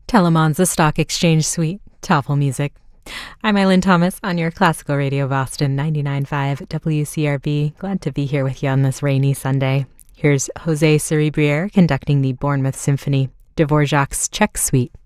Telemon's The Stock Exchange Suite, Topple Music. I'm Eileen Thomas on your Classical Radio Boston 99.5 WCRB. Glad to be here with you on this rainy Sunday. Here's Jose Cerebriere conducting the Bournemouth Symphony, Dvorak's Czech Suite.